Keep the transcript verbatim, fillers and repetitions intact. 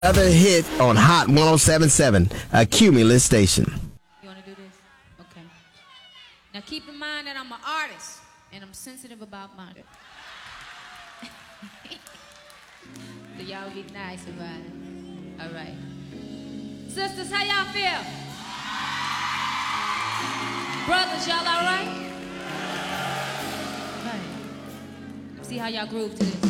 Another hit on Hot one oh seven point seven, a Cumulus station. You want to do this? Okay. Now keep in mind that I'm an artist, and I'm sensitive about murder. So y'all be nice about it. All right. Sisters, how y'all feel? Brothers, y'all all right? All right. See how y'all groove to this.